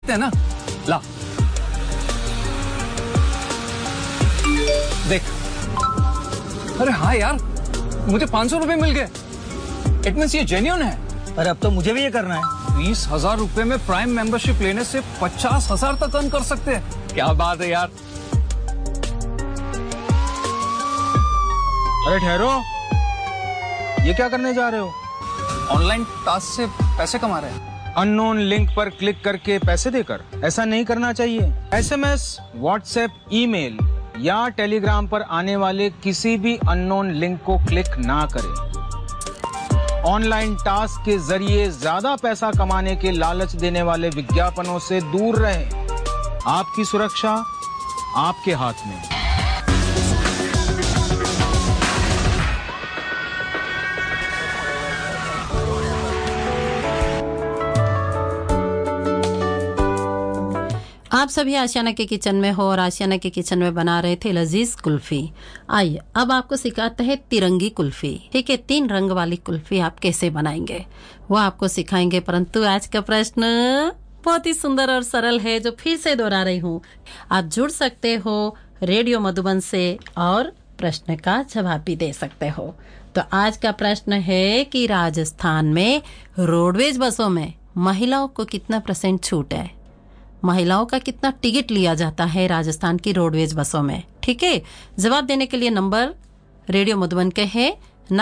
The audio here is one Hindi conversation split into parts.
सकते हैं ना। ला देख। अरे हाँ यार, मुझे 500 रुपए मिल गए। इट मींस ये जेन्युइन है। अरे अब तो मुझे भी ये करना है। 20,000 रुपए में प्राइम मेंबरशिप लेने से 50,000 तक अर्न कर सकते हैं। क्या बात है यार। अरे ठहरो, ये क्या करने जा रहे हो? ऑनलाइन टास्क से पैसे कमा रहे हैं। अननोन लिंक पर क्लिक करके पैसे देकर? ऐसा नहीं करना चाहिए। एसएमएस, व्हाट्सएप, ईमेल या टेलीग्राम पर आने वाले किसी भी अननोन लिंक को क्लिक ना करें। ऑनलाइन टास्क के जरिए ज्यादा पैसा कमाने के लालच देने वाले विज्ञापनों से दूर रहें। आपकी सुरक्षा आपके हाथ में। आप सभी आशियाना के किचन में हो और आशियाना के किचन में बना रहे थे लजीज कुल्फी। आइए अब आपको सिखाते हैं तिरंगी कुल्फी। ठीक है, 3 रंग वाली कुल्फी आप कैसे बनाएंगे वो आपको सिखाएंगे। परंतु आज का प्रश्न बहुत ही सुंदर और सरल है, जो फिर से दोहरा रही हूँ। आप जुड़ सकते हो रेडियो मधुबन से और प्रश्न का जवाब भी दे सकते हो। तो आज का प्रश्न है कि राजस्थान में रोडवेज बसों में महिलाओं को कितना % छूट है? महिलाओं का कितना टिकट लिया जाता है राजस्थान की रोडवेज बसों में? ठीक है, जवाब देने के लिए नंबर रेडियो मधुबन के है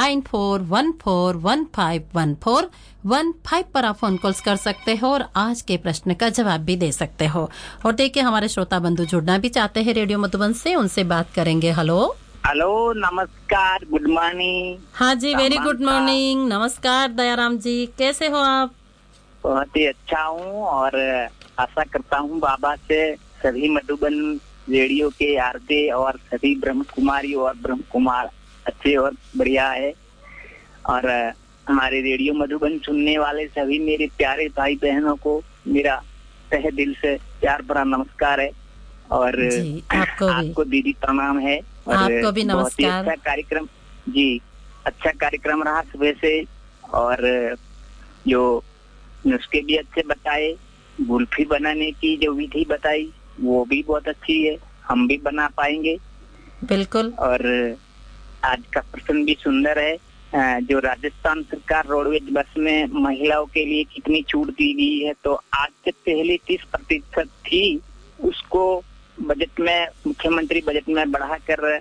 9414151415 पर आप फोन कॉल्स कर सकते हो और आज के प्रश्न का जवाब भी दे सकते हो। और देखिए हमारे श्रोता बंधु जुड़ना भी चाहते हैं रेडियो मधुबन से, उनसे बात करेंगे। हेलो हेलो, नमस्कार, गुड मॉर्निंग। हाँ जी, वेरी गुड मॉर्निंग। नमस्कार दयाराम जी, कैसे हो आप? बहुत ही अच्छा हूँ और आशा करता हूँ बाबा से सभी मधुबन रेडियो के आरजे और सभी ब्रह्म कुमारी और ब्रह्म कुमार अच्छे और बढ़िया है। और हमारे रेडियो मधुबन सुनने वाले सभी मेरे प्यारे भाई बहनों को मेरा तहे दिल से प्यार भरा नमस्कार है। और आपको दीदी प्रणाम है। और आपको भी नमस्कार। बहुत ही अच्छा कार्यक्रम जी, अच्छा कार्यक्रम रहा सुबह से। और जो नुस्खे भी अच्छे बताए, गुल्फी बनाने की जो विधि बताई वो भी बहुत अच्छी है, हम भी बना पाएंगे बिल्कुल। और आज का प्रश्न भी सुंदर है। जो राजस्थान सरकार रोडवेज बस में महिलाओं के लिए कितनी छूट दी गई है, तो आज से पहले 30% थी, उसको बजट में मुख्यमंत्री बजट में बढ़ाकर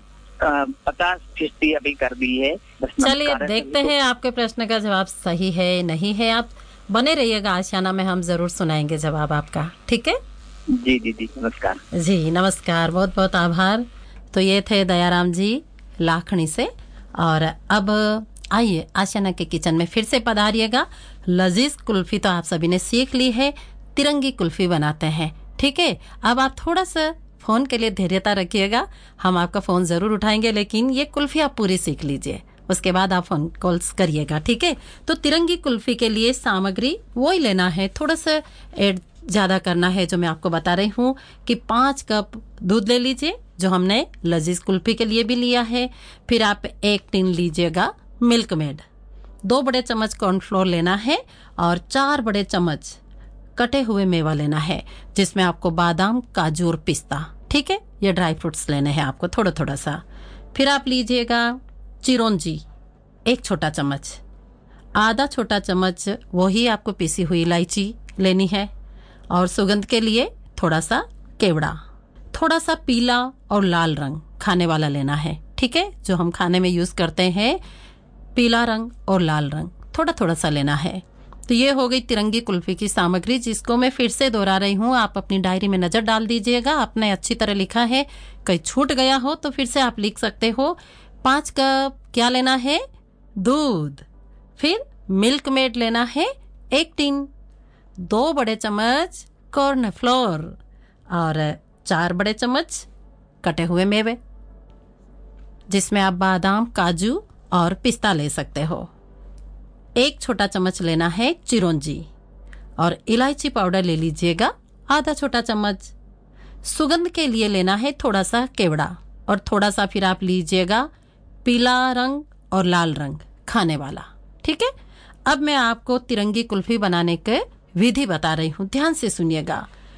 50% अभी कर दी है। चलिए देखते हैं आपके प्रश्न का जवाब सही है नहीं है। आप बने रहिएगा आशियाना में, हम जरूर सुनाएंगे जवाब आपका। ठीक है जी दीदी, नमस्कार जी। नमस्कार, बहुत बहुत आभार। तो ये थे दयाराम जी लाखनी से। और अब आइए आशियाना के किचन में फिर से पधारिएगा। लजीज कुल्फी तो आप सभी ने सीख ली है, तिरंगी कुल्फी बनाते हैं। ठीक है, अब आप थोड़ा सा फोन के लिए धैर्यता रखिएगा, हम आपका फोन जरूर उठाएंगे, लेकिन ये कुल्फी आप पूरी सीख लीजिए, उसके बाद आप फोन कॉल्स करिएगा। ठीक है, तो तिरंगी कुल्फी के लिए सामग्री वो ही लेना है, थोड़ा सा ऐड ज्यादा करना है, जो मैं आपको बता रही हूँ कि 5 कप दूध ले लीजिए, जो हमने लजीज कुल्फी के लिए भी लिया है। फिर आप 1 टिन लीजिएगा मिल्क मेड, 2 बड़े चम्मच कॉर्नफ्लोर लेना है और 4 बड़े चम्मच कटे हुए मेवा लेना है, जिसमें आपको बादाम, काजू और पिस्ता, ठीक है, ये ड्राई फ्रूट्स लेने हैं आपको थोड़ा थोड़ा सा। फिर आप लीजिएगा चिरौंजी 1 छोटा चम्मच, आधा छोटा चम्मच वही आपको पिसी हुई इलायची लेनी है, और सुगंध के लिए थोड़ा सा केवड़ा, थोड़ा सा पीला और लाल रंग खाने वाला लेना है। ठीक है, जो हम खाने में यूज करते हैं, पीला रंग और लाल रंग थोड़ा थोड़ा सा लेना है। तो ये हो गई तिरंगी कुल्फी की सामग्री, जिसको मैं फिर से दोहरा रही हूँ। आप अपनी डायरी में नजर डाल दीजिएगा, आपने अच्छी तरह लिखा है, कहीं छूट गया हो तो फिर से आप लिख सकते हो। 5 कप क्या लेना है? दूध। फिर मिल्क मेड लेना है 1 टिन, 2 बड़े चम्मच कॉर्नफ्लोर और 4 बड़े चम्मच कटे हुए मेवे, जिसमें आप बादाम, काजू और पिस्ता ले सकते हो। 1 छोटा चम्मच लेना है चिरौंजी, और इलायची पाउडर ले लीजिएगा आधा छोटा चम्मच। सुगंध के लिए लेना है थोड़ा सा केवड़ा, और थोड़ा सा फिर आप लीजिएगा पीला रंग और लाल रंग खाने वाला। ठीक है, अब मैं आपको तिरंगी कुल्फी बनाने के विधि बता रही हूँ, ध्यान से सुनिएगा।